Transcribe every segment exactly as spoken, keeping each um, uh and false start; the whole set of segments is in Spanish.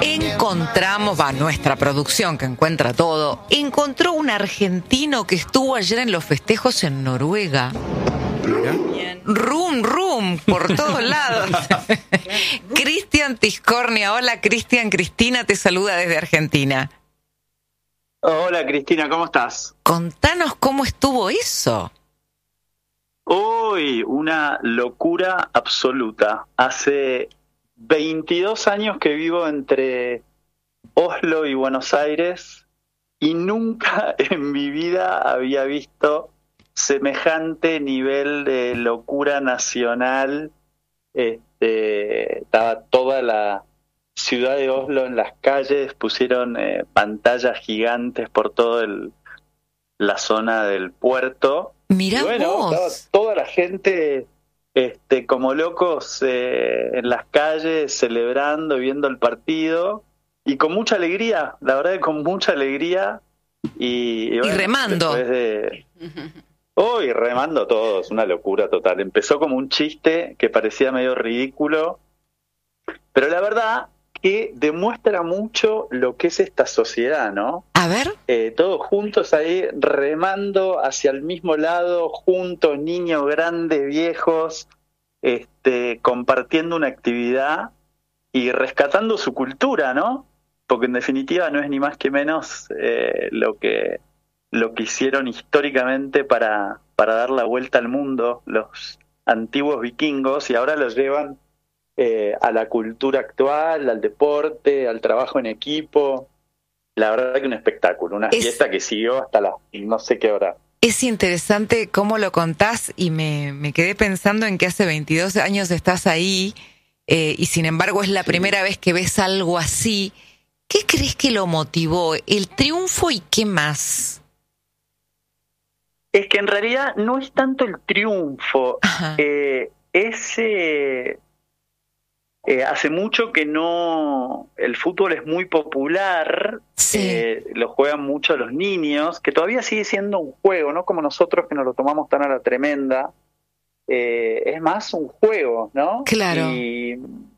Encontramos, va, nuestra producción que encuentra todo, encontró un argentino que estuvo ayer en los festejos en Noruega. Rum, rum, por todos lados. Cristian Tiscornia. Hola, Cristian. Cristina te saluda desde Argentina. Hola, Cristina, ¿cómo estás? Contanos cómo estuvo eso. Uy, una locura absoluta. Hace veintidós años que vivo entre Oslo y Buenos Aires y nunca en mi vida había visto semejante nivel de locura nacional. Este, estaba toda la ciudad de Oslo en las calles, pusieron eh, pantallas gigantes por toda la zona del puerto. Mirá y bueno, vos. Estaba toda la gente este, como locos eh, en las calles, celebrando, viendo el partido, y con mucha alegría, la verdad que con mucha alegría. Y, y, bueno, y remando. Después de... Oh, y remando todos, una locura total. Empezó como un chiste que parecía medio ridículo, pero la verdad que demuestra mucho lo que es esta sociedad, ¿no? A ver. Eh, todos juntos ahí remando hacia el mismo lado, juntos, niños, grandes, viejos, este, compartiendo una actividad y rescatando su cultura, ¿no? Porque en definitiva no es ni más que menos eh, lo que lo que hicieron históricamente para, para dar la vuelta al mundo los antiguos vikingos, y ahora los llevan eh, a la cultura actual, al deporte, al trabajo en equipo. La verdad que un espectáculo, una es, fiesta que siguió hasta la no sé qué hora. Es interesante cómo lo contás y me, me quedé pensando en que hace veintidós años estás ahí eh, y sin embargo es la sí. primera vez que ves algo así. ¿Qué crees que lo motivó? ¿El triunfo y qué más? Es que en realidad no es tanto el triunfo, eh, es eh, eh, hace mucho que no, el fútbol es muy popular, sí. eh, lo juegan mucho los niños, que todavía sigue siendo un juego, no como nosotros que nos lo tomamos tan a la tremenda, eh, es más un juego, ¿no? Claro. Y,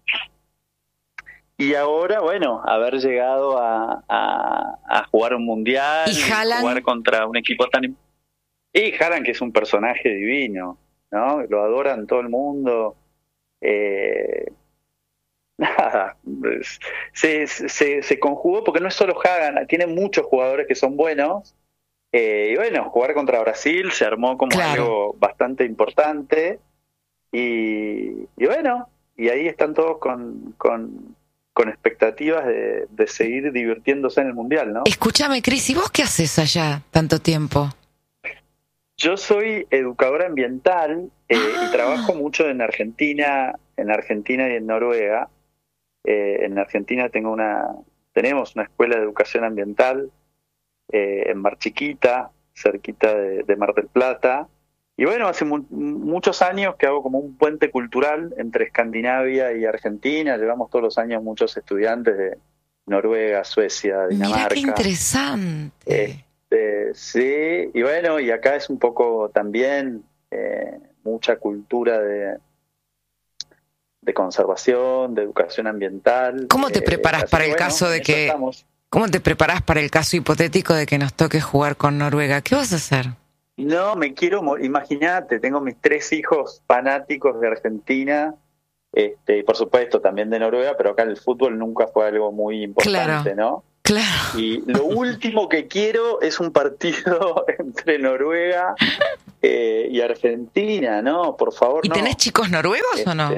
y ahora, bueno, haber llegado a, a, a jugar un mundial, ¿Y Haaland? Jugar contra un equipo tan importante. Y Haaland, que es un personaje divino, ¿no? Lo adoran todo el mundo. Eh, nada, se, se, se conjugó porque no es solo Haaland, tiene muchos jugadores que son buenos. Eh, y bueno, jugar contra Brasil se armó como claro. algo bastante importante. Y, y bueno, y ahí están todos con, con, con expectativas de, de seguir divirtiéndose en el Mundial, ¿no? Escúchame, Cris, ¿y vos qué haces allá tanto tiempo? Yo soy educadora ambiental eh, ah. y trabajo mucho en Argentina, en Argentina y en Noruega. Eh, en Argentina tengo una, tenemos una escuela de educación ambiental eh, en Mar Chiquita, cerquita de, de Mar del Plata. Y bueno, hace mu- muchos años que hago como un puente cultural entre Escandinavia y Argentina. Llevamos todos los años muchos estudiantes de Noruega, Suecia, Dinamarca. Mirá qué interesante. Eh, Eh, sí, y bueno, y acá es un poco también eh, mucha cultura de, de conservación, de educación ambiental. ¿Cómo te preparas eh, para el bueno, caso de que estamos. ¿Cómo te preparas para el caso hipotético de que nos toque jugar con Noruega? ¿Qué vas a hacer? No, me quiero, imagínate, tengo mis tres hijos fanáticos de Argentina, este, y por supuesto también de Noruega, pero acá el fútbol nunca fue algo muy importante, claro. ¿no? Claro. Y lo último que quiero es un partido entre Noruega eh, y Argentina, ¿no? Por favor, ¿Y no. tenés chicos noruegos este, o no?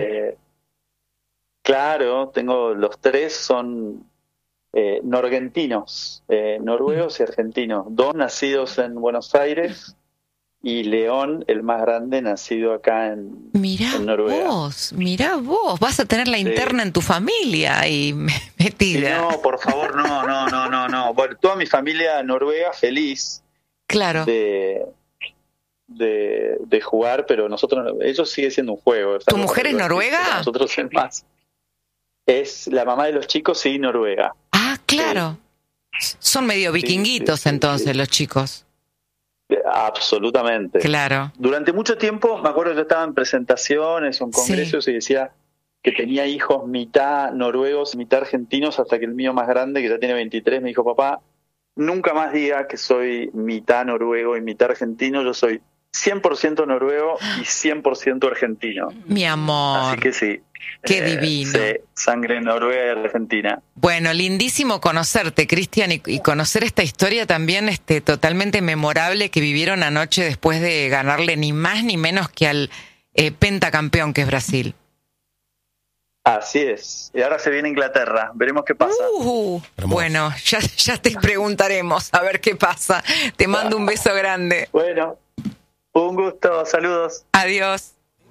Claro, tengo, los tres son eh, norgentinos, eh, noruegos y argentinos. Dos nacidos en Buenos Aires y León, el más grande, nacido acá en, mirá en Noruega. Vos, mirá vos, vas a tener la interna sí. en tu familia y metida. Sí, no, por favor, no, no, no, no, no. Bueno, toda mi familia noruega feliz. Claro. De, de, de jugar, pero nosotros, eso sigue siendo un juego. ¿Tu mujer es noruega? Nosotros es más. Es la mamá de los chicos, sí, noruega. Ah, claro. Sí. Son medio vikinguitos sí, sí, entonces sí. los chicos. Absolutamente. Claro. Durante mucho tiempo, me acuerdo, yo estaba en presentaciones o en congresos sí. y decía, que tenía hijos mitad noruegos, mitad argentinos, hasta que el mío más grande, que ya tiene veintitrés, me dijo, papá, nunca más diga que soy mitad noruego y mitad argentino, yo soy cien por ciento noruego y cien por ciento argentino. Mi amor. Así que sí. Qué eh, divino. Sí, sangre noruega y argentina. Bueno, lindísimo conocerte, Cristian, y, y conocer esta historia también este, totalmente memorable que vivieron anoche después de ganarle ni más ni menos que al eh, pentacampeón que es Brasil. Así es. Y ahora se viene Inglaterra. Veremos qué pasa. Uh, bueno, ya, ya te preguntaremos a ver qué pasa. Te mando un beso grande. Bueno, un gusto. Saludos. Adiós.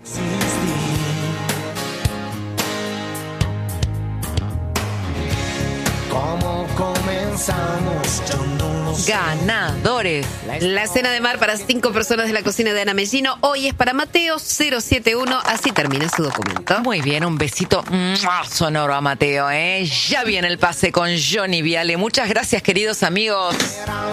¿Cómo comenzamos? Yo no lo sé. Ganadores. La cena de mar para cinco personas de la cocina de Ana Mellino. Hoy es para Mateo cero siete uno. Así termina su documento. Muy bien, un besito ¡mua! Sonoro a Mateo, ¿eh? Ya viene el pase con Johnny Viale. Muchas gracias, queridos amigos.